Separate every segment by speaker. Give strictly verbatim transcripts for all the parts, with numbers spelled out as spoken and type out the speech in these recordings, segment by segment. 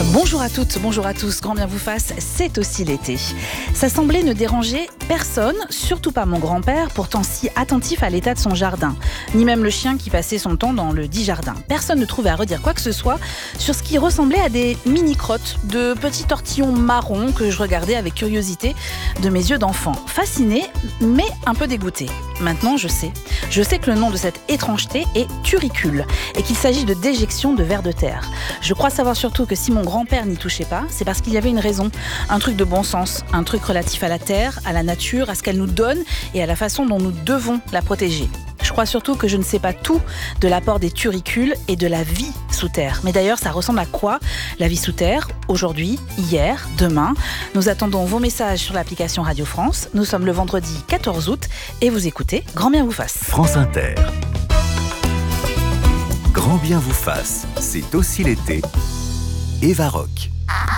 Speaker 1: Bonjour à toutes, bonjour à tous, grand bien vous fasse, c'est aussi l'été. Ça semblait ne déranger personne, surtout pas mon grand-père, pourtant si attentif à l'état de son jardin, ni même le chien qui passait son temps dans le dit jardin. Personne ne trouvait à redire quoi que ce soit sur ce qui ressemblait à des mini-crottes, de petits tortillons marrons que je regardais avec curiosité de mes yeux d'enfant, fasciné mais un peu dégoûté. Maintenant je sais, je sais que le nom de cette étrangeté est turricule et qu'il s'agit de déjection de vers de terre. Je crois savoir surtout que si mon grand-père n'y touchait pas, c'est parce qu'il y avait une raison, un truc de bon sens, un truc relatif à la terre, à la nature, à ce qu'elle nous donne et à la façon dont nous devons la protéger. Je crois surtout que je ne sais pas tout de l'apport des turicules et de la vie sous terre. Mais d'ailleurs, ça ressemble à quoi, la vie sous terre, aujourd'hui, hier, demain? Nous attendons vos messages sur l'application Radio France. Nous sommes le vendredi quatorze août et vous écoutez Grand bien vous fasse.
Speaker 2: France Inter. Grand bien vous fasse, c'est aussi l'été. Eva Rock.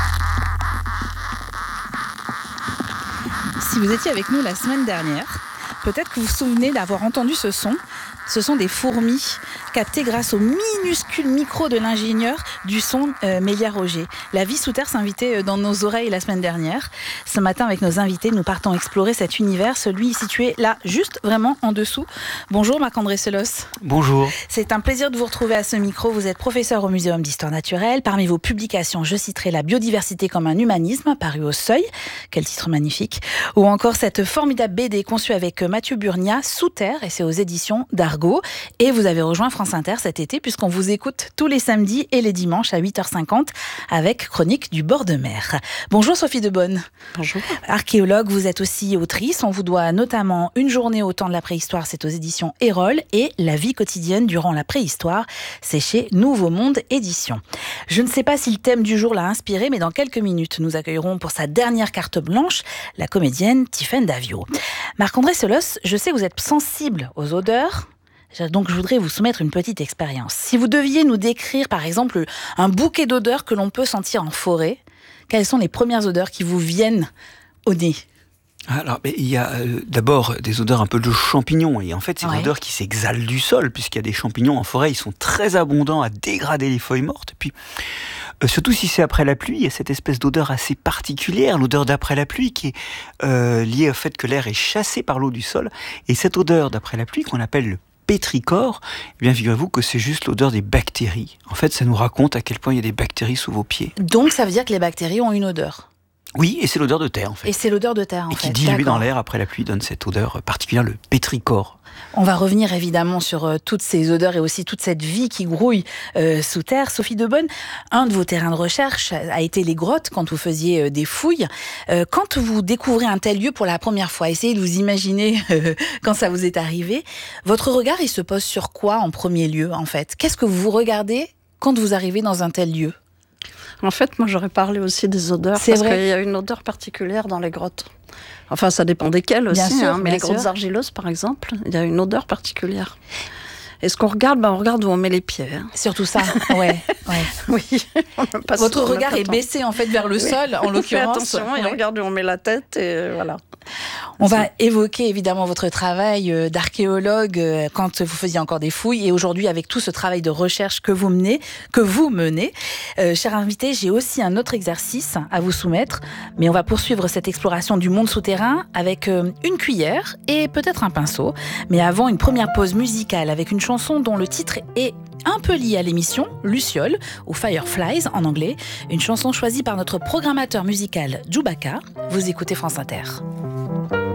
Speaker 1: Si vous étiez avec nous la semaine dernière, peut-être que vous vous souvenez d'avoir entendu ce son. Ce sont des fourmis captées grâce au minuscule micro de l'ingénieur du son euh, Mélia-Roger. La vie sous terre s'invitait dans nos oreilles la semaine dernière. Ce matin, avec nos invités, nous partons explorer cet univers, celui situé là, juste vraiment en dessous. Bonjour Marc-André Selos.
Speaker 3: Bonjour.
Speaker 1: C'est un plaisir de vous retrouver à ce micro. Vous êtes professeur au Muséum d'Histoire Naturelle. Parmi vos publications, je citerai La biodiversité comme un humanisme, paru au Seuil. Quel titre magnifique. Ou encore cette formidable B D conçue avec Mathieu Burnia, Sous terre, et c'est aux éditions d'Argo. Et vous avez rejoint France Inter cet été puisqu'on vous écoute tous les samedis et les dimanches à huit heures cinquante avec Chronique du bord de mer. Bonjour Sophie Debonne.
Speaker 4: Bonjour.
Speaker 1: Archéologue, vous êtes aussi autrice. On vous doit notamment Une journée au temps de la préhistoire, c'est aux éditions Erol, et La vie quotidienne durant la préhistoire, c'est chez Nouveau Monde Éditions. Je ne sais pas si le thème du jour l'a inspiré, mais dans quelques minutes, nous accueillerons pour sa dernière carte blanche la comédienne Tiffaine Davio. Marc-André Selos, je sais que vous êtes sensible aux odeurs. Donc je voudrais vous soumettre une petite expérience. Si vous deviez nous décrire par exemple un bouquet d'odeurs que l'on peut sentir en forêt, quelles sont les premières odeurs qui vous viennent au nez ?
Speaker 3: Alors, il y a euh, d'abord des odeurs un peu de champignons, et en fait, c'est
Speaker 1: ouais.
Speaker 3: des odeurs qui s'exhalent du sol, puisqu'il y a des champignons en forêt, ils sont très abondants à dégrader les feuilles mortes. Et puis, euh, surtout si c'est après la pluie, il y a cette espèce d'odeur assez particulière, l'odeur d'après la pluie, qui est euh, liée au fait que l'air est chassé par l'eau du sol. Et cette odeur d'après la pluie, qu'on appelle le pétrichor, eh bien, figurez-vous que c'est juste l'odeur des bactéries. En fait, ça nous raconte à quel point il y a des bactéries sous vos pieds.
Speaker 1: Donc, ça veut dire que les bactéries ont une odeur ?
Speaker 3: Oui, et c'est l'odeur de terre, en fait.
Speaker 1: Et c'est l'odeur de terre, en
Speaker 3: et
Speaker 1: fait.
Speaker 3: Et qui, diluée
Speaker 1: dans
Speaker 3: l'air après la pluie, donne cette odeur particulière, le pétrichor.
Speaker 1: On va revenir évidemment sur euh, toutes ces odeurs et aussi toute cette vie qui grouille euh, sous terre. Sophie Debonne, un de vos terrains de recherche a été les grottes quand vous faisiez euh, des fouilles. Euh, quand vous découvrez un tel lieu pour la première fois, essayez de vous imaginer euh, quand ça vous est arrivé. Votre regard, il se pose sur quoi en premier lieu, en fait ? Qu'est-ce que vous regardez quand vous arrivez dans un tel lieu ?
Speaker 4: En fait, moi, j'aurais parlé aussi des odeurs,
Speaker 1: C'est
Speaker 4: parce
Speaker 1: vrai.
Speaker 4: qu'il y a une odeur particulière dans les grottes. Enfin, ça dépend desquelles aussi,
Speaker 1: sûr,
Speaker 4: hein, mais les
Speaker 1: sûr.
Speaker 4: grottes argileuses, par exemple, il y a une odeur particulière. Et ce qu'on regarde, ben, on regarde où on met les pieds. Hein.
Speaker 1: Surtout ça, ouais. ouais.
Speaker 4: Oui.
Speaker 1: Pas Votre regard est baissé en fait vers le oui. sol, en l'occurrence.
Speaker 4: On fait attention,
Speaker 1: ouais.
Speaker 4: et on regarde où on met la tête, et voilà.
Speaker 1: On va évoquer évidemment votre travail d'archéologue quand vous faisiez encore des fouilles et aujourd'hui avec tout ce travail de recherche que vous menez, que vous menez. Euh, chers invités, j'ai aussi un autre exercice à vous soumettre, mais on va poursuivre cette exploration du monde souterrain avec une cuillère et peut-être un pinceau. Mais avant, une première pause musicale avec une chanson dont le titre est un peu lié à l'émission, Luciole, ou Fireflies en anglais, une chanson choisie par notre programmateur musical Djoubaka. Vous écoutez France Inter.